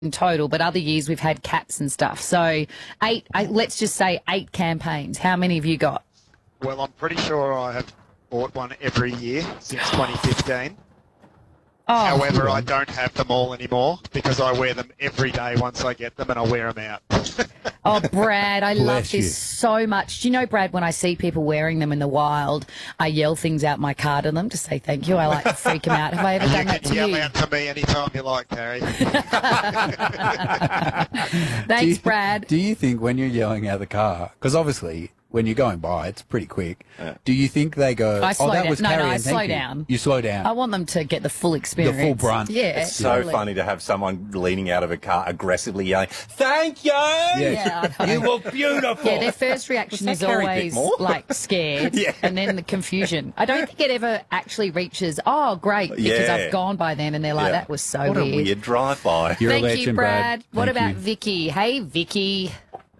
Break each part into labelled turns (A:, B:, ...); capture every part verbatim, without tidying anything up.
A: in total, but other years we've had caps and stuff. So eight, eight, let's just say eight campaigns. How many have you got?
B: Well, I'm pretty sure I have bought one every year since twenty fifteen.
A: Oh,
B: However, I don't have them all anymore because I wear them every day once I get them, and I wear them out.
A: oh, Brad, I love
C: Bless
A: this
C: you.
A: so much. Do you know, Brad, when I see people wearing them in the wild, I yell things out my car to them to say thank you. I like to freak them out. Have I ever
B: You
A: done that
B: can
A: to
B: yell
A: you?
B: out to me anytime you like, Carrie.
A: Thanks,
C: do you,
A: Brad.
C: Do you think when you're yelling out the car, because obviously when you're going by, it's pretty quick. Do you think they go,
A: I slow
C: oh, that
A: down.
C: was
A: No, no,
C: Carrie,
A: I
C: and thank
A: slow
C: you.
A: down.
C: You slow down.
A: I want them to get the full experience.
C: The full brunt.
A: Yeah.
D: It's so
A: totally.
D: funny to have someone leaning out of a car aggressively yelling, "Thank you!
A: Yeah, I know.
D: You look beautiful!"
A: Yeah, their first reaction
D: Was
A: is
D: that Carrie
A: always
D: Bickmore?
A: like scared,
D: Yeah.
A: and then the confusion. I don't think it ever actually reaches, oh, great, because
D: Yeah.
A: I've gone by them and they're like,
D: Yeah.
A: that was so
D: What
A: weird.
D: a weird drive-by.
C: You're
A: Thank
C: a legend,
A: you, Brad. What
C: Thank
A: about
C: you.
A: Vicky? Hey, Vicky.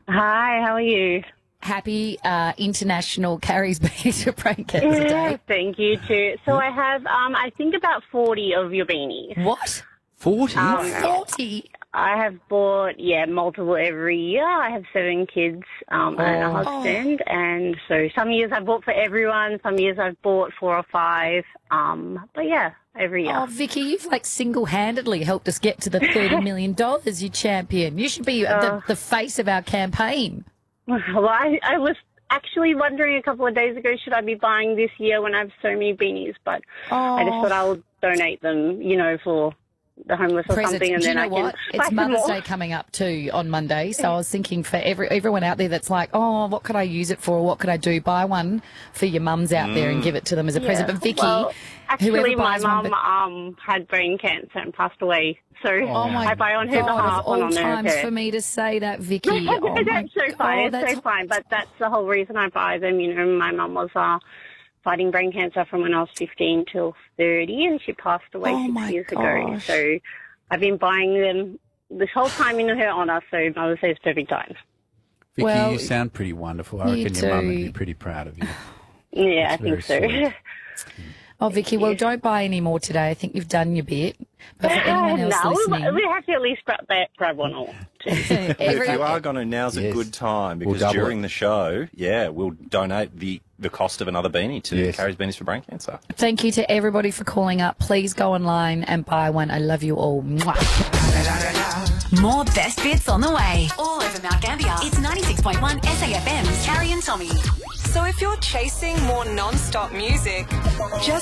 E: Hi, how are you?
A: Happy uh, International Carrie's Beanie to Brain Cancer
E: Yeah,
A: Day.
E: thank you too. So I have, um, I think about forty of your beanies.
A: What?
C: forty?
E: Um,
A: forty?
E: I have bought, yeah, multiple every year. I have seven kids um, and a
A: Oh.
E: husband, and so some years I've bought for everyone, some years I've bought four or five. Um, but yeah, every year.
A: Oh, Vicky, you've like single-handedly helped us get to the thirty million dollars, you champion. You should be
E: Uh.
A: the, the face of our campaign.
E: Well, I, I was actually wondering a couple of days ago, should I be buying this year when I have so many beanies? But I just
A: Oh.
E: thought I'll donate them, you know, for the homeless or
A: Presents.
E: something, and
A: Do you
E: then
A: know
E: I can
A: what?
E: buy
A: It's
E: some
A: Mother's
E: more.
A: Day coming up too on Monday, so I was thinking for every everyone out there that's like, oh, what could I use it for? What could I do? Buy one for your mums out there and give it to them as a present.
E: Yeah.
A: But Vicky,
E: Well, actually,
A: whoever
E: my
A: buys one,
E: mum
A: but-
E: um had brain cancer and passed away, so
A: oh my
E: I buy on her
A: God,
E: behalf
A: of all
E: and on her
A: times
E: care.
A: for me to say that, Vicky. Oh my
E: that's so
A: God,
E: fine. It's
A: that's
E: so fine. But that's the whole reason I buy them. You know, my mum was uh, fighting brain cancer from when I was fifteen till thirty, and she passed away
A: Oh
E: six
A: my
E: years ago.
A: gosh.
E: So I've been buying them this whole time in her honour. So Mother's Day is perfect time.
C: Vicky,
A: Well,
C: you sound pretty wonderful. I
A: you
C: reckon your mum would
A: too.
C: be pretty proud of you.
E: Yeah,
C: That's
E: I think so.
C: very sweet.
A: Oh, Vicky, well, don't buy any more today. I think you've done your bit. But for anyone else
E: no,
A: listening,
E: we have to at least grab, grab one or two.
D: If
A: every-
D: you are going to, now's a
C: Yes.
D: good time
C: We'll
D: because
C: double
D: during
C: it.
D: the show, yeah, we'll donate the, the cost of another beanie to
C: Yes.
D: Carrie's Beanies for Brain Cancer.
A: thank you to everybody for calling up. Please go online and buy one. I love you all. Mwah.
F: More best bits on the way. All over Mount Gambier. It's ninety-six point one S A F M's Carrie and Tommy.
G: So if you're chasing more non-stop music, just